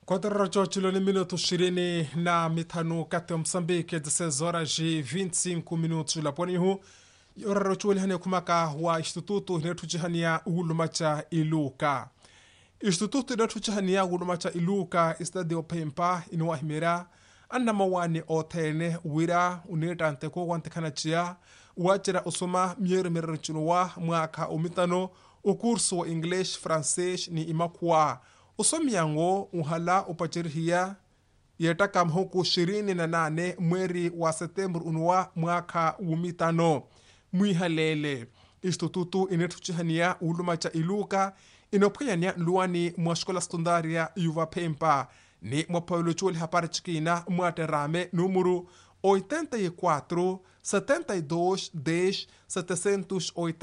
4 chiloni minutos 25 kati ya Msambiki 16 horas e 25 minutos laponihu yoraro chuoli hane kumaka wa instituto hinetujihania ulumacha iluka instituto hinetujihania ulumacha iluka istadio pempa inuwahimira anna mawani otene wira unetante ko wantekanachia wachira usoma miero mererchunuwa mwaka umitano ukurso wa English Francais ni imakwa usomiango uhala upachirihia yetaka mhuku 28 mweri wa September unwa mwaka umitano mwihalele institutu inetuchihania ulumacha iluka inopkanyania luani mwa shkola sekundaria yuva pempa ni mwapaulo chuoli hapari chikina mwaterame numero 84 72 10 780